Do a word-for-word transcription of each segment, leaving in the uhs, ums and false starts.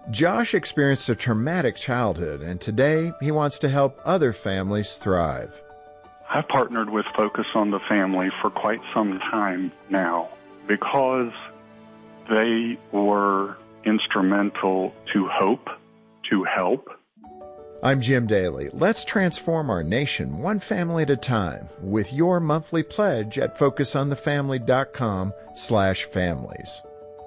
Josh experienced a traumatic childhood, and today he wants to help other families thrive. I've partnered with Focus on the Family for quite some time now because they were instrumental to hope, to help. I'm Jim Daly. Let's transform our nation one family at a time with your monthly pledge at focusonthefamily.com slash families.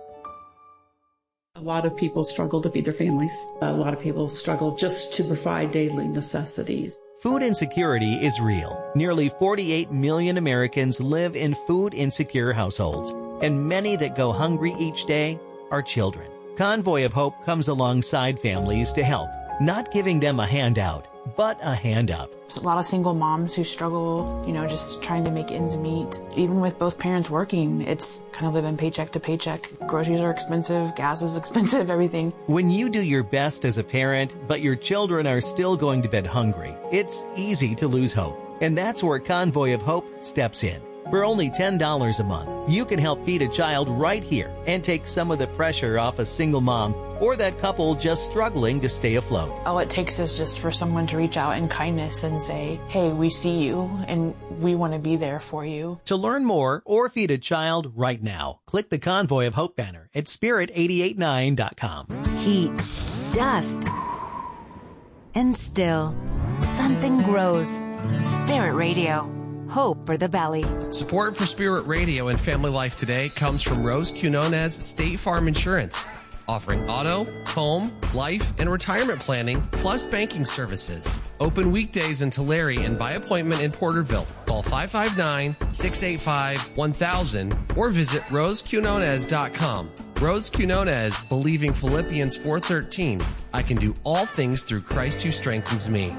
A lot of people struggle to feed their families. A lot of people struggle just to provide daily necessities. Food insecurity is real. Nearly forty-eight million Americans live in food insecure households, and many that go hungry each day are children. Convoy of Hope comes alongside families to help, not giving them a handout, but a hand up. There's a lot of single moms who struggle, you know, just trying to make ends meet. Even with both parents working, it's kind of living paycheck to paycheck. Groceries are expensive, gas is expensive, everything. When you do your best as a parent, but your children are still going to bed hungry, it's easy to lose hope. And that's where Convoy of Hope steps in. For only ten dollars a month, you can help feed a child right here and take some of the pressure off a single mom or that couple just struggling to stay afloat. All it takes is just for someone to reach out in kindness and say, hey, we see you and we want to be there for you. To learn more or feed a child right now, click the Convoy of Hope banner at spirit eight eight nine dot com. Heat, dust, and still something grows. Spirit Radio. Hope for the Valley. Support for Spirit Radio and Family Life Today comes from Rose Quinones State Farm Insurance, offering auto, home, life, and retirement planning, plus banking services. Open weekdays in Tulare and by appointment in Porterville. Call five five nine, six eight five, one thousand or visit rose quinones dot com. Rose Quinones, believing Philippians four thirteen. I can do all things through Christ who strengthens me.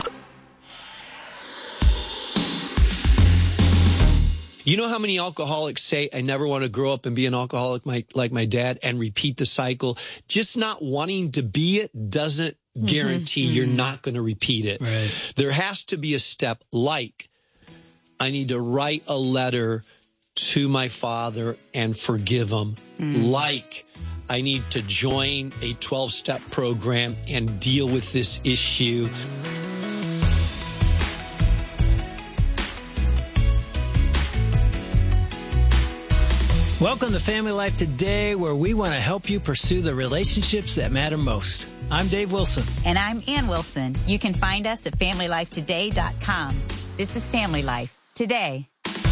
You know how many alcoholics say, I never want to grow up and be an alcoholic my, like my dad and repeat the cycle? Just not wanting to be it doesn't guarantee mm-hmm. you're not going to repeat it. Right. There has to be a step like, I need to write a letter to my father and forgive him. Mm. Like, I need to join a twelve-step program and deal with this issue. Welcome to Family Life Today, where we want to help you pursue the relationships that matter most. I'm Dave Wilson. And I'm Ann Wilson. You can find us at family life today dot com. This is Family Life Today.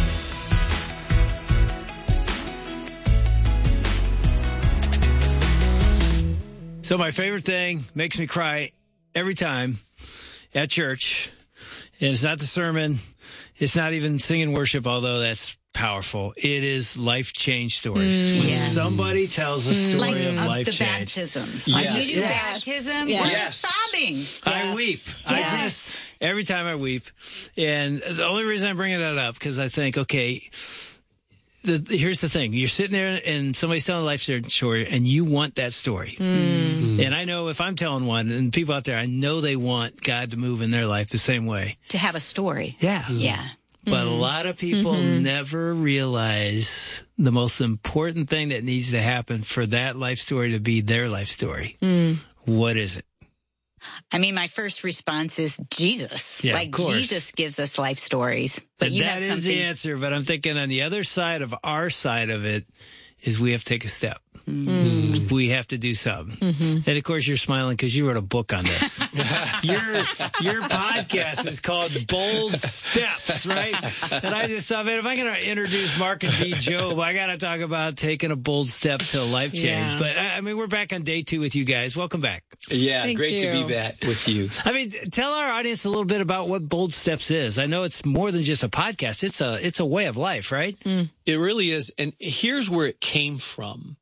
So my favorite thing makes me cry every time at church. And it's not the sermon. It's not even singing worship, although that's powerful. It is life change stories. Mm, when yes. somebody tells a story like of of life the change. baptisms. Yes. When you do Yes. baptism, Yes. we're Yes. sobbing. Yes. I weep. Yes. I just, every time I weep. And the only reason I'm bringing that up, because I think, okay, the, here's the thing. You're sitting there and somebody's telling a life story and you want that story. Mm. And I know if I'm telling one and people out there, I know they want God to move in their life the same way. To have a story. Yeah. Yeah. But Mm. a lot of people Mm-hmm. never realize the most important thing that needs to happen for that life story to be their life story. Mm. What is it? I mean, my first response is Jesus. Yeah, like of course. Jesus gives us life stories. But And you that have is something. the answer. But I'm thinking on the other side of our side of it is we have to take a step. Mm. We have to do something. Mm-hmm. And of course you're smiling because you wrote a book on this. your your podcast is called Bold Steps, right? And I just thought, man, if I'm going to introduce Mark and D. Job, I got to talk about taking a bold step to life change. Yeah. But I I mean, we're back on day two with you guys. Welcome back. Yeah, Thank great you. to be back with you. I mean, tell our audience a little bit about what Bold Steps is. I know it's more than just a podcast. It's a it's a way of life, right? Mm. It really is. And here's where it came from.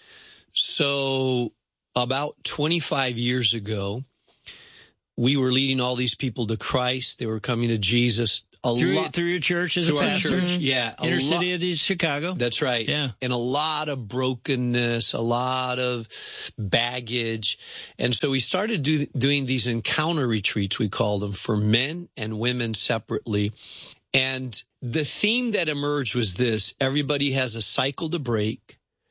So about twenty-five years ago, we were leading all these people to Christ. They were coming to Jesus. A Through, lot, through your church as through a our pastor? church, yeah. a Inner lot- city of Chicago? That's right. Yeah. And a lot of brokenness, a lot of baggage. And so we started do, doing these encounter retreats, we called them, for men and women separately. And the theme that emerged was this: everybody has a cycle to break.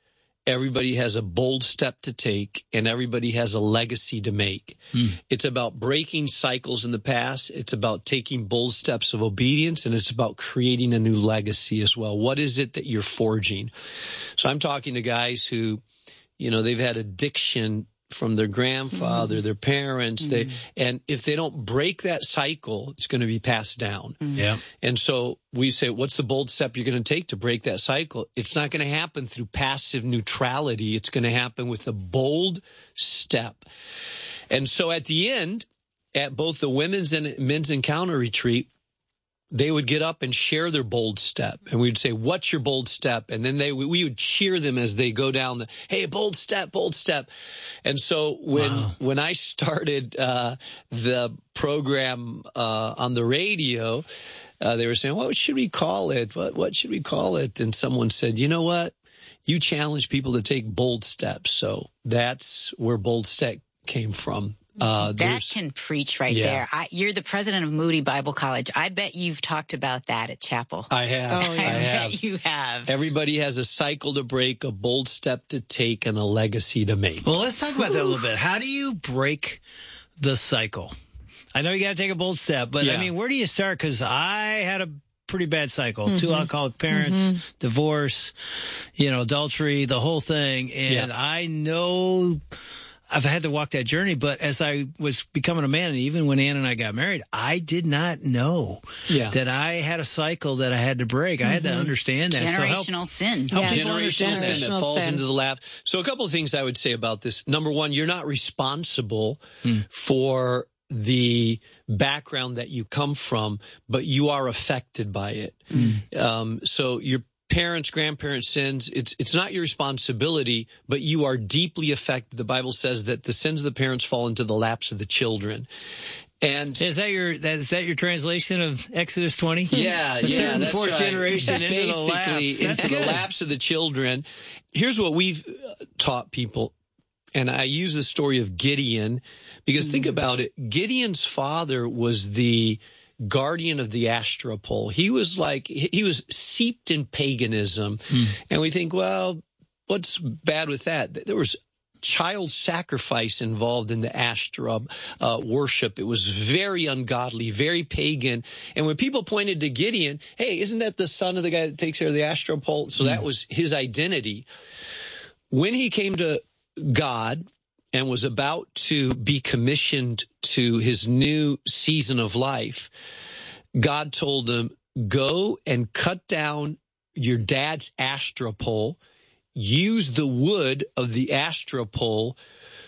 everybody has a bold step to take, and everybody has a legacy to make. Mm. It's about breaking cycles in the past. It's about taking bold steps of obedience, and it's about creating a new legacy as well. What is it that you're forging? So I'm talking to guys who, you know, they've had addiction from their grandfather, mm. their parents, mm. they, and if they don't break that cycle, it's going to be passed down. Mm. Yeah. And so we say, what's the bold step you're going to take to break that cycle? It's not going to happen through passive neutrality. It's going to happen with a bold step. And so at the end, at both the women's and men's encounter retreat, they would get up and share their bold step. And we'd say, what's your bold step? And then they we would cheer them as they go down the, hey, bold step, bold step. And so when wow. when I started uh, the program uh, on the radio, uh, they were saying, what should we call it? What, what should we call it? And someone said, you know what? You challenge people to take bold steps. So that's where bold step came from. Uh, that can preach right yeah. there. I, you're the president of Moody Bible College. I bet you've talked about that at Chapel. I have. Oh, yeah. I, I have. bet you have. Everybody has a cycle to break, a bold step to take, and a legacy to make. Well, let's talk about that a little bit. How do you break the cycle? I know you got to take a bold step, but yeah. I mean, where do you start? Because I had a pretty bad cycle. Mm-hmm. Two alcoholic parents, mm-hmm. divorce, you know, adultery, the whole thing. And yeah. I know I've had to walk that journey, but as I was becoming a man, and even when Ann and I got married, I did not know yeah. that I had a cycle that I had to break. Mm-hmm. I had to understand that. Generational so help, sin. Help yeah. Generational, Generational sin that falls sin. into the lap. So a couple of things I would say about this. Number one, you're not responsible mm. for the background that you come from, but you are affected by it. Mm. Um, so you're parents, grandparents' sins, it's it's not your responsibility, but you are deeply affected. The Bible says that the sins of the parents fall into the laps of the children. And is that your is that your translation of Exodus twenty? Yeah, the yeah, third and that's fourth right. generation into Basically, the laps. That's into good. the laps of the children. Here's what we've taught people, and I use the story of Gideon because mm. think about it. Gideon's father was the guardian of the Astra pole. He was like, he was seeped in paganism. Hmm. And we think, well, what's bad with that? There was child sacrifice involved in the Astra uh, worship. It was very ungodly, very pagan. And when people pointed to Gideon, hey, isn't that the son of the guy that takes care of the Astra pole? So hmm. that was his identity. When he came to God and was about to be commissioned to his new season of life, God told him, go and cut down your dad's Astra pole, use the wood of the Astra pole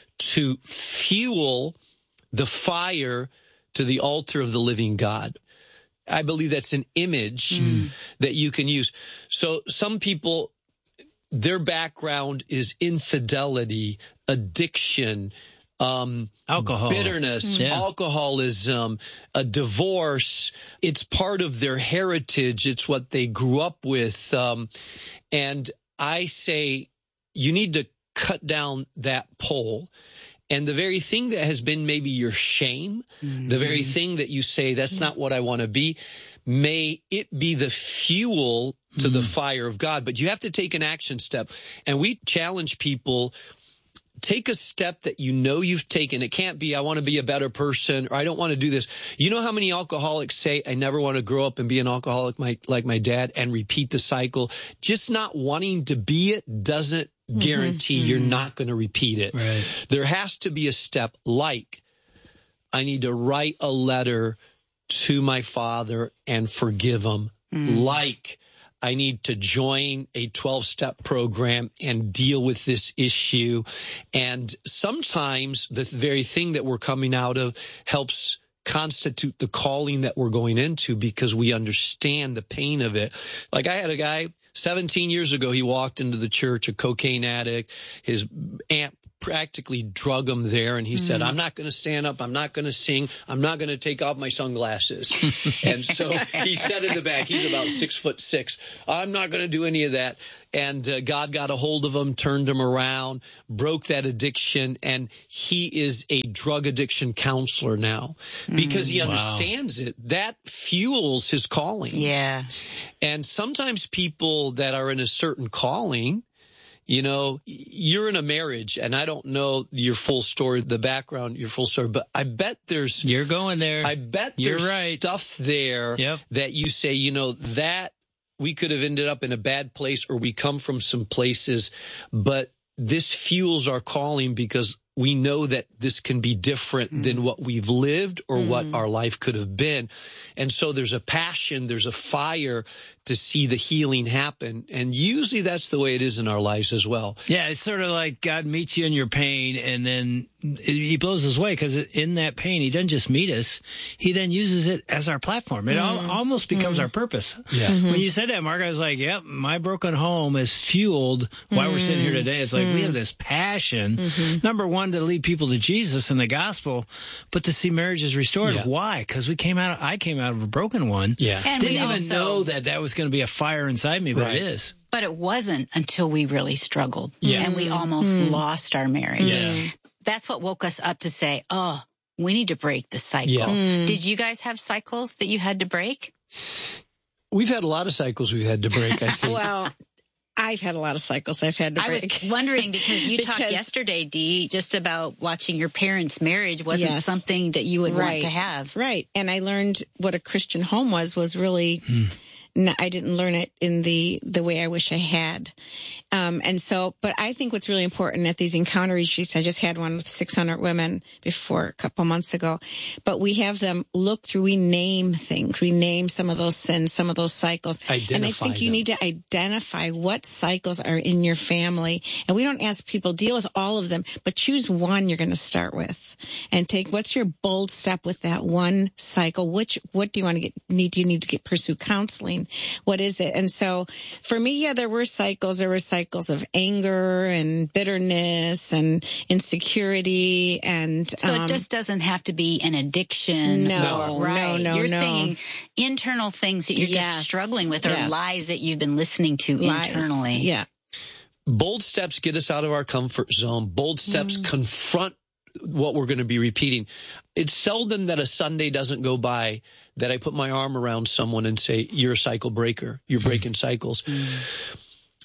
to fuel the fire to the altar of the living God. I believe that's an image mm. that you can use. So some people, their background is infidelity, addiction, um, alcohol, bitterness, yeah. alcoholism, a divorce. It's part of their heritage. It's what they grew up with. Um, and I say you need to cut down that pole. And the very thing that has been maybe your shame, mm-hmm. the very thing that you say, that's not what I want to be, may it be the fuel to mm. the fire of God. But you have to take an action step. And we challenge people, take a step that you know you've taken. It can't be, I want to be a better person, or I don't want to do this. You know how many alcoholics say, I never want to grow up and be an alcoholic my, like my dad, and repeat the cycle? Just not wanting to be it doesn't guarantee mm-hmm. you're not going to repeat it. Right. There has to be a step like, I need to write a letter to my father and forgive him. Mm. Like, I need to join a twelve-step program and deal with this issue. And sometimes the very thing that we're coming out of helps constitute the calling that we're going into because we understand the pain of it. Like I had a guy, seventeen years ago, he walked into the church, a cocaine addict. His aunt practically drug him there, and he mm. said, I'm not going to stand up, I'm not going to sing, I'm not going to take off my sunglasses. And so he said in the back, he's about six foot six, I'm not going to do any of that. And uh, God got a hold of him, turned him around, broke that addiction, and he is a drug addiction counselor now because he wow. understands it. That fuels his calling. Yeah. And sometimes people that are in a certain calling, You know, you're in a marriage, and I don't know your full story, the background, your full story, but I bet there's... You're going there. I bet You're there's right. stuff there Yep. that you say, you know, that we could have ended up in a bad place, or we come from some places, but this fuels our calling because we know that this can be different mm. than what we've lived or mm. what our life could have been. And so there's a passion, there's a fire to see the healing happen. And usually that's the way it is in our lives as well. Yeah, it's sort of like God meets you in your pain, and then he blows his way, because in that pain, he doesn't just meet us. He then uses it as our platform. It mm. al- almost becomes mm. our purpose. Yeah. Mm-hmm. When you said that, Mark, I was like, yep, my broken home is fueled why mm. we're sitting here today. It's like mm. we have this passion, mm-hmm. number one, to lead people to Jesus and the gospel, but to see marriages restored. Yeah. Why? Because we came out, I came out of a broken one. Yeah. And didn't even also know that that was going to be a fire inside me, but right. it is. But it wasn't until we really struggled. Yeah. And we almost mm. lost our marriage. Yeah. That's what woke us up to say, oh, we need to break the cycle. Yeah. Mm. Did you guys have cycles that you had to break? We've had a lot of cycles we've had to break, I think. Well, I've had a lot of cycles I've had to I break. was wondering, because you because, talked yesterday, Dee, just about watching your parents' marriage wasn't yes. something that you would right. want to have. Right. And I learned what a Christian home was, was really... Mm. No, I didn't learn it in the, the way I wish I had. Um, and so, but I think what's really important at these encounter retreats, I just had one with six hundred women before a couple months ago, but we have them look through, we name things. We name some of those sins, some of those cycles. Identify and I think them. you need to identify what cycles are in your family. And we don't ask people deal with all of them, but choose one you're going to start with and take, what's your bold step with that one cycle? Which, what do you want to get, need, do you need to get, pursue counseling? What is it? And so for me, yeah, there were cycles. There were cycles of anger and bitterness and insecurity. And so um, it just doesn't have to be an addiction. No, or, right. no, no, You're no. saying internal things that you're yes. just struggling with, or yes. lies that you've been listening to lies. internally. Yeah. Bold steps get us out of our comfort zone. Bold steps mm. confront what we're going to be repeating. It's seldom that a Sunday doesn't go by that I put my arm around someone and say, you're a cycle breaker. You're breaking cycles. Mm.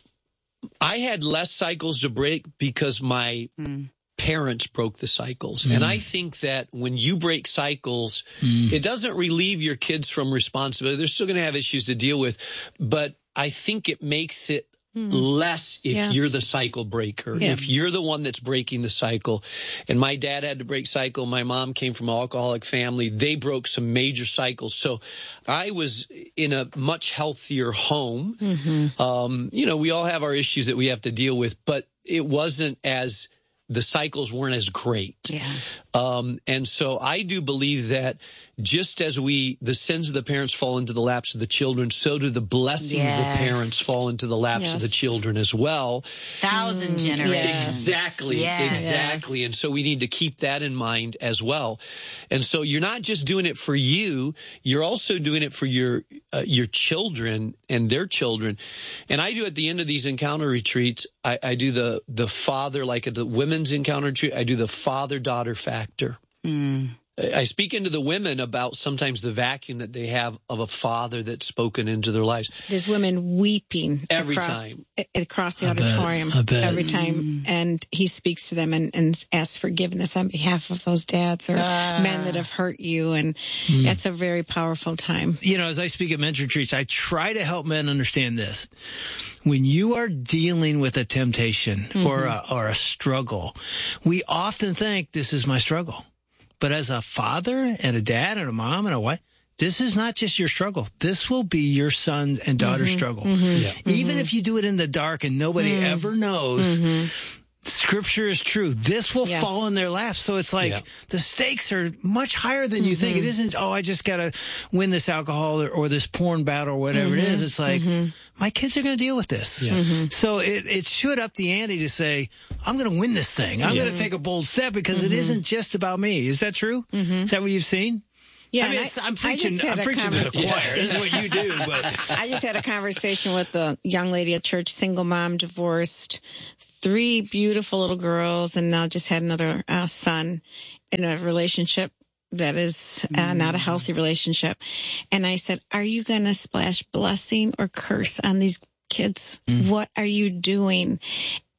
I had less cycles to break because my mm. parents broke the cycles. Mm. And I think that when you break cycles, mm. it doesn't relieve your kids from responsibility. They're still going to have issues to deal with, but I think it makes it Mm. less if yes. you're the cycle breaker, yeah. if you're the one that's breaking the cycle. And my dad had to break cycle. My mom came from an alcoholic family. They broke some major cycles. So I was in a much healthier home. Mm-hmm. Um, you know, we all have our issues that we have to deal with, but it wasn't as, the cycles weren't as great. Yeah. Um, and so I do believe that just as we, the sins of the parents fall into the laps of the children, so do the blessing yes. of the parents fall into the laps yes. of the children as well. Thousand mm, generations. Exactly. Yes. Exactly. Yes. And so we need to keep that in mind as well. And so you're not just doing it for you, you're also doing it for your, uh, your children and their children. And I do at the end of these encounter retreats, I, I do the, the father, like at the women's encounter retreat, I do the father-daughter factor. Mm. I speak into the women about sometimes the vacuum that they have of a father that's spoken into their lives. There's women weeping every across, time across the I auditorium bet, I bet. every time, mm. and he speaks to them and, and asks forgiveness on behalf of those dads or uh. men that have hurt you, and mm. that's a very powerful time. You know, as I speak at men's retreats, I try to help men understand this. When you are dealing with a temptation mm-hmm. or a, or a struggle, we often think this is my struggle. But as a father and a dad and a mom and a wife, this is not just your struggle. This will be your son and daughter's mm-hmm. struggle. Mm-hmm. Yeah. Even mm-hmm. if you do it in the dark and nobody mm-hmm. ever knows, mm-hmm. Scripture is true. This will yes. fall in their laps. So it's like yeah. the stakes are much higher than you mm-hmm. think. It isn't, oh, I just got to win this alcohol or, or this porn battle or whatever mm-hmm. it is. It's like, mm-hmm. my kids are going to deal with this. Yeah. Mm-hmm. So it, it should up the ante to say, I'm going to win this thing. I'm yeah. going to take a bold step because mm-hmm. it isn't just about me. Is that true? Mm-hmm. Is that what you've seen? Yeah, I mean, I, it's, I'm preaching, I I'm preaching to the choir. This is what you do. But I just had a conversation with a young lady at church, single mom, divorced, three beautiful little girls, and now just had another uh, son in a relationship that is uh, mm. not a healthy relationship. And I said, are you going to splash blessing or curse on these kids? Mm. What are you doing?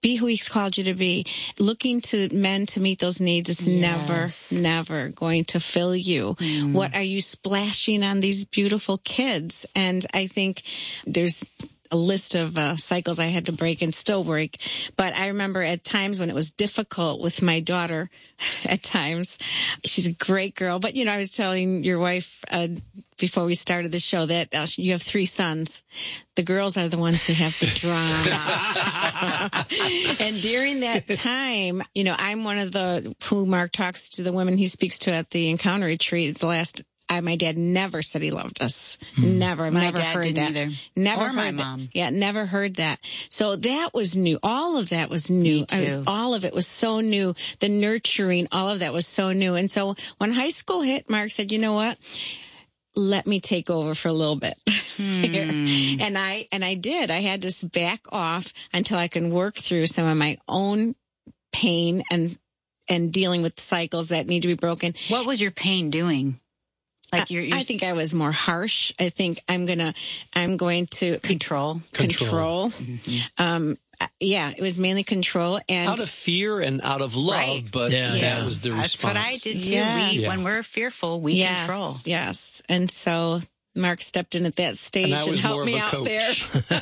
Be who he's called you to be. Looking to men to meet those needs is Yes. never, never going to fill you. Mm. What are you splashing on these beautiful kids? And I think there's a list of uh, cycles I had to break and still break. But I remember at times when it was difficult with my daughter, at times, she's a great girl. But, you know, I was telling your wife uh, before we started the show that uh, you have three sons. The girls are the ones who have the drama. And during that time, you know, I'm one of the, who Mark talks to, the women he speaks to at the Encounter Retreat, the last I, my dad never said he loved us. Hmm. Never. I've my never dad heard didn't that. Either. Never or heard my that. mom. Yeah, never heard that. So that was new. All of that was new. Me too. I was, all of it was so new. The nurturing, all of that was so new. And so when high school hit, Mark said, you know what? Let me take over for a little bit. Hmm. and I, and I did. I had to back off until I can work through some of my own pain and, and dealing with cycles that need to be broken. What was your pain doing? Like you're, you're I think I was more harsh. I think I'm gonna, I'm going to control, control. Control. Mm-hmm. Um, yeah, it was mainly control and out of fear and out of love, Right. but Yeah. that Yeah. was the That's response. what I did too. Yes. We, Yeah. When we're fearful, we yes, control. yes. And so Mark stepped in at that stage And and, I was helped more of me a out coach. there.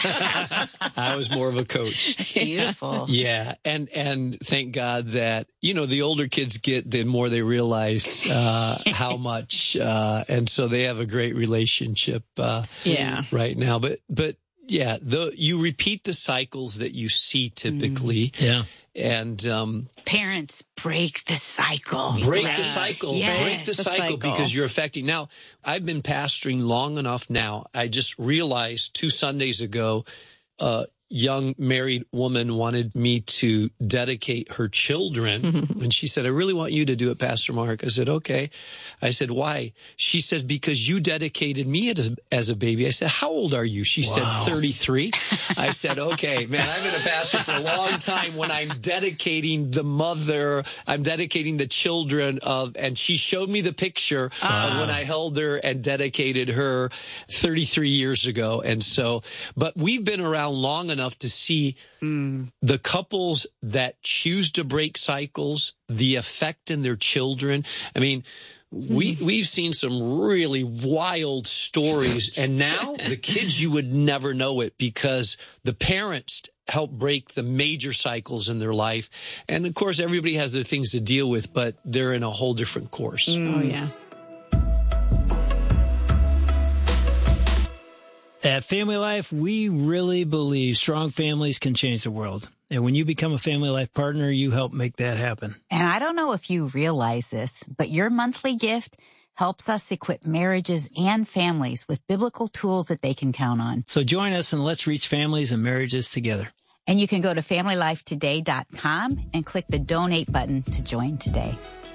I was more of a coach. It's beautiful. Yeah, and and thank God that, you know, the older kids get, the more they realize uh, how much, uh, and so they have a great relationship uh, Yeah. right now. But but yeah, the you repeat the cycles that you see typically, Yeah. and um, Parents, break the cycle. break Yes. the cycle. Yes. Break the, The cycle, cycle. because you're affecting. Now, I've been pastoring long enough now. I just realized two Sundays ago, a young married woman wanted me to dedicate her children. And she said, I really want you to do it, Pastor Mark. I said, okay. I said, why? She said, because you dedicated me as, as a baby. I said, how old are you? She Wow. said, thirty-three. I said, okay, man, I've been a pastor for a long time. When I'm dedicating the mother, I'm dedicating the children of, and she showed me the picture of when I held her and dedicated her thirty-three years ago. And so, but we've been around long enough to see mm. the couples that choose to break cycles, the effect in their children. I mean, we, we've seen some really wild stories, and now the kids, you would never know it because the parents help break the major cycles in their life. And of course, everybody has their things to deal with, but they're in a whole different course. Mm. Oh, yeah. At Family Life, we really believe strong families can change the world. And when you become a Family Life partner, you help make that happen. And I don't know if you realize this, but your monthly gift helps us equip marriages and families with biblical tools that they can count on. So join us and let's reach families and marriages together. And you can go to family life today dot com and click the donate button to join today.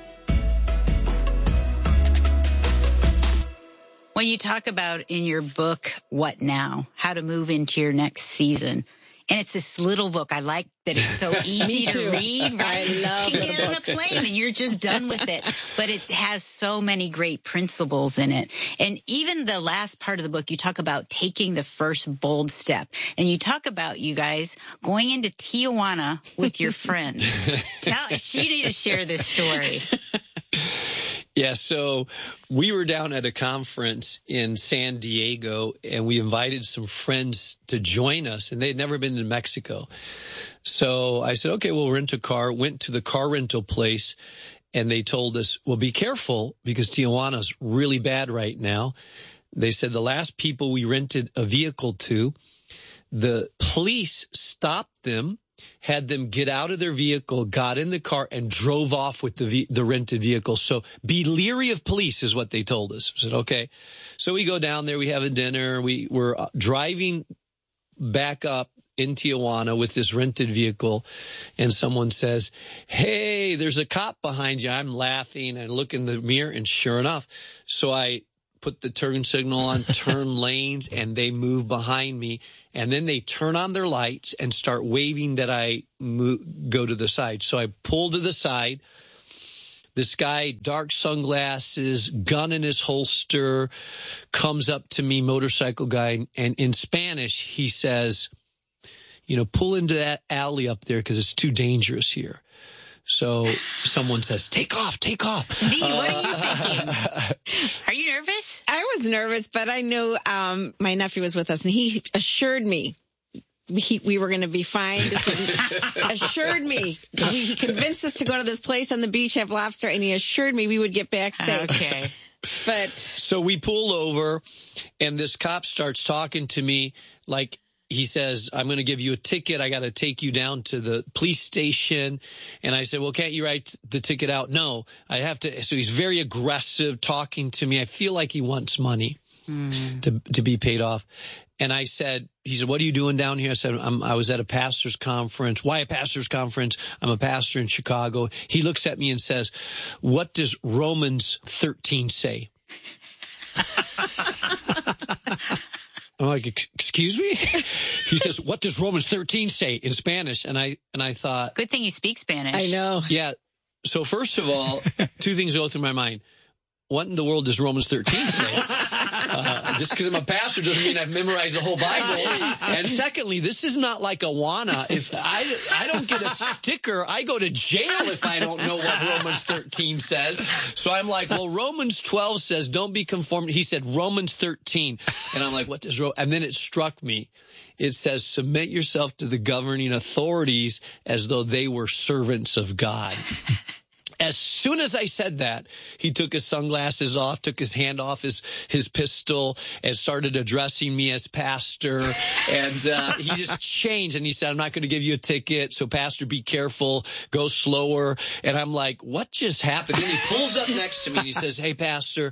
When you talk about in your book, What Now? How to Move into Your Next Season. And it's this little book. I like that it's so easy to read, right? I love You get little on a books. plane and you're just done with it. But it has so many great principles in it. And even the last part of the book, you talk about taking the first bold step. And you talk about, you guys, going into Tijuana with your friends. Tell, she need to share this story. Yeah, so we were down at a conference in San Diego, and we invited some friends to join us, and they had never been to Mexico. So I said, okay, we'll rent a car, went to the car rental place, and they told us, well, be careful because Tijuana's really bad right now. They said the last people we rented a vehicle to, the police stopped them, had them get out of their vehicle, got in the car, and drove off with the ve- the rented vehicle. So be leery of police is what they told us. I said, okay. So we go down there, we have a dinner, we were driving back up in Tijuana with this rented vehicle, and someone says, hey, there's a cop behind you. I'm laughing and look in the mirror, and sure enough. So I put the turn signal on, turn lanes, and they move behind me. And then they turn on their lights and start waving that I move, go to the side. So I pull to the side. This guy, dark sunglasses, gun in his holster, comes up to me, motorcycle guy, and in Spanish, he says, you know, pull into that alley up there because it's too dangerous here. So someone says, take off, take off. Dee, what are you thinking? Are you nervous? I was nervous, but I knew um, my nephew was with us, and he assured me he, we were going to be fine. assured me. He, he convinced us to go to this place on the beach, have lobster, and he assured me we would get back safe. Okay. But so we pull over, and this cop starts talking to me like, he says, I'm going to give you a ticket. I got to take you down to the police station. And I said, well, can't you write the ticket out? No, I have to. So he's very aggressive talking to me. I feel like he wants money mm. to to be paid off. And I said, he said, what are you doing down here? I said, I'm, I was at a pastor's conference. Why a pastor's conference? I'm a pastor in Chicago. He looks at me and says, what does Romans thirteen say? I'm like, excuse me? He says, what does Romans thirteen say in Spanish? And I and I thought, good thing you speak Spanish. I know. Yeah. So first of all, two things go through my mind. What in the world does Romans thirteen say? Uh, just because I'm a pastor doesn't mean I've memorized the whole Bible. And secondly, this is not like Awana. If I I don't get a sticker, I go to jail if I don't know what Romans thirteen says. So I'm like, well, Romans twelve says, don't be conformed. He said Romans thirteen. And I'm like, what does Romans? And then it struck me. It says, submit yourself to the governing authorities as though they were servants of God. As soon as I said that, he took his sunglasses off, took his hand off his, his pistol, and started addressing me as pastor. And uh, he just changed, and he said, I'm not going to give you a ticket, so pastor, be careful, go slower. And I'm like, what just happened? And he pulls up next to me, and he says, hey, pastor,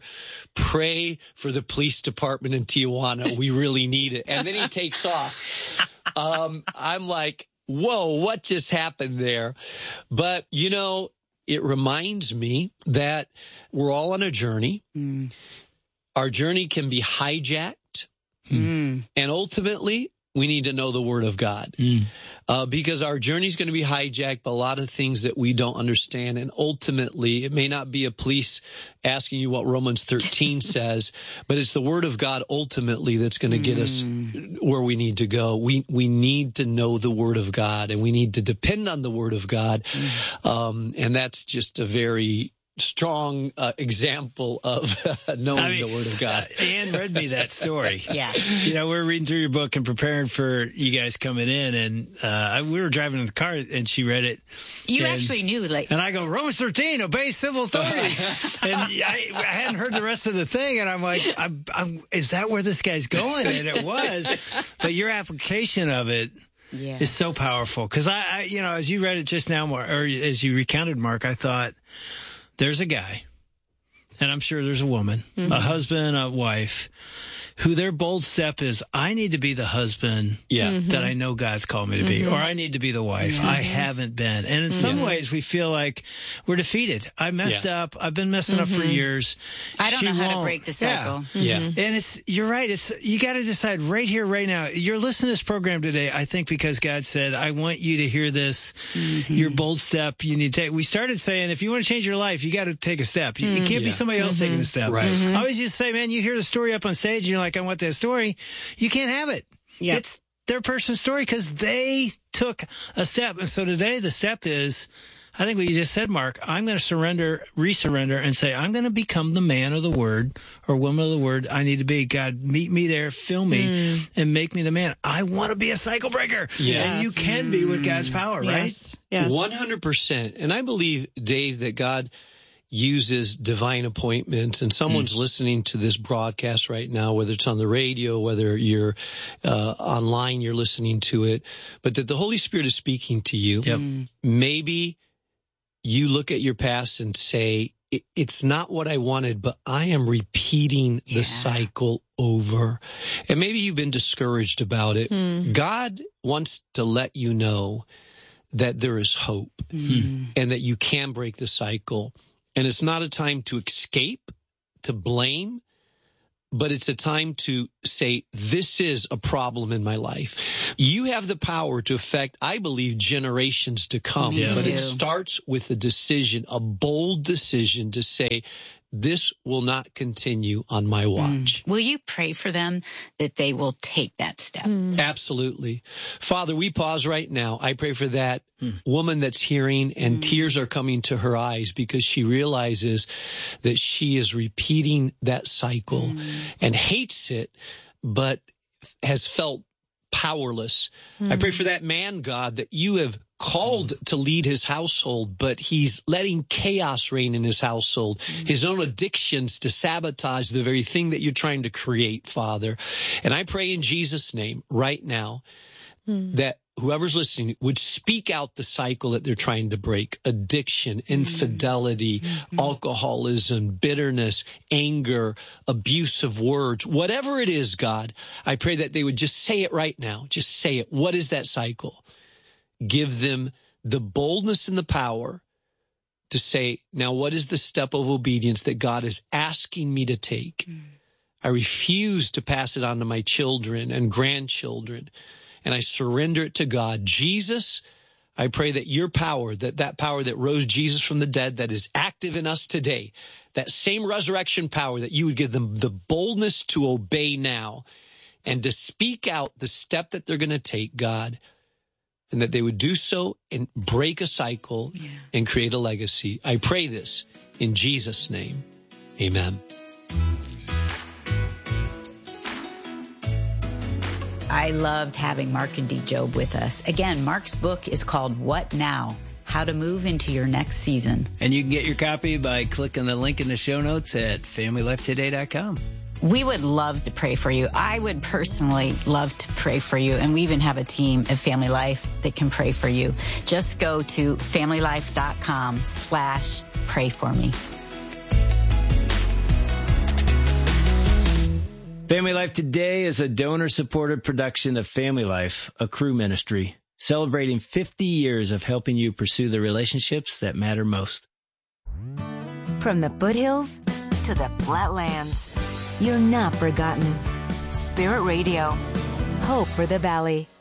pray for the police department in Tijuana. We really need it. And then he takes off. Um, I'm like, whoa, what just happened there? But, you know, it reminds me that we're all on a journey. Mm. Our journey can be hijacked. Mm. And ultimately, we need to know the Word of God. Mm. Uh, because our journey is going to be hijacked by a lot of things that we don't understand. And ultimately, it may not be a police asking you what Romans thirteen says, but it's the Word of God ultimately that's going to get us where we need to go. We we need to know the Word of God, and we need to depend on the Word of God. Mm. Um, and that's just a very strong uh, example of uh, knowing I mean, the Word of God. Uh, Ann read me that story. Yeah. You know, we we're reading through your book and preparing for you guys coming in, and uh, we were driving in the car, and she read it. You and, actually knew, like. And I go, Romans thirteen, obey civil authorities. And I, I hadn't heard the rest of the thing, and I'm like, I'm, I'm, is that where this guy's going? And it was. But your application of it. Yes. Is so powerful. Because I, I, you know, as you read it just now, or as you recounted, Mark, I thought, there's a guy, and I'm sure there's a woman, mm-hmm. a husband, a wife, who their bold step is, I need to be the husband yeah. mm-hmm. that I know God's called me to be, mm-hmm. or I need to be the wife. Mm-hmm. I haven't been. And in some yeah. ways, we feel like we're defeated. I messed yeah. up. I've been messing mm-hmm. up for years. I don't she know how won't. to break the cycle. Yeah. Mm-hmm. yeah. And it's, you're right. It's, you got to decide right here, right now. You're listening to this program today, I think, because God said, I want you to hear this, mm-hmm. your bold step you need to take. We started saying, if you want to change your life, you got to take a step. You, mm-hmm. it can't yeah. be somebody else mm-hmm. taking a step. Right. Mm-hmm. I always used to say, man, you hear the story up on stage, and you're like, I want that story. You can't have it. Yep. It's their person's story because they took a step. And so today the step is, I think what you just said, Mark, I'm going to surrender, resurrender, and say, I'm going to become the man of the Word or woman of the Word I need to be. God, meet me there, fill me, mm. and make me the man. I want to be a cycle breaker. Yes. And you can be with God's power, right? Yes. Yes. one hundred percent. And I believe, Dave, that God uses divine appointment, and someone's mm. listening to this broadcast right now, whether it's on the radio, whether you're uh, online, you're listening to it, but that the Holy Spirit is speaking to you. Yep. Mm. Maybe you look at your past and say, it's not what I wanted, but I am repeating the yeah. cycle over. And maybe you've been discouraged about it. Mm. God wants to let you know that there is hope mm. and that you can break the cycle. And it's not a time to escape, to blame, but it's a time to say, this is a problem in my life. You have the power to affect, I believe, generations to come. Me but too. It starts with a decision, a bold decision to say, this will not continue on my watch. Mm. Will you pray for them that they will take that step? Mm. Absolutely. Father, we pause right now. I pray for that mm. woman that's hearing and mm. tears are coming to her eyes because she realizes that she is repeating that cycle mm. and hates it, but has felt powerless. Mm. I pray for that man, God, that you have called to lead his household, but he's letting chaos reign in his household, mm. his own addictions to sabotage the very thing that you're trying to create, Father. And I pray in Jesus' name right now mm. that whoever's listening would speak out the cycle that they're trying to break: addiction, infidelity, mm-hmm. alcoholism, bitterness, anger, abuse of words, whatever it is, God. I pray that they would just say it right now. Just say it. What is that cycle? Give them the boldness and the power to say, now what is the step of obedience that God is asking me to take? Mm. I refuse to pass it on to my children and grandchildren, and I surrender it to God. Jesus, I pray that your power, that that power that rose Jesus from the dead, that is active in us today, that same resurrection power, that you would give them the boldness to obey now and to speak out the step that they're going to take, God, and that they would do so and break a cycle yeah. and create a legacy. I pray this in Jesus' name. Amen. I loved having Mark and Dee Job with us. Again, Mark's book is called What Now? How to Move into Your Next Season. And you can get your copy by clicking the link in the show notes at family life today dot com. We would love to pray for you. I would personally love to pray for you. And we even have a team at Family Life that can pray for you. Just go to family life dot com slash pray for me. Family Life Today is a donor-supported production of Family Life, a Cru ministry, celebrating fifty years of helping you pursue the relationships that matter most. From the foothills to the flatlands, you're not forgotten. Spirit Radio, hope for the valley.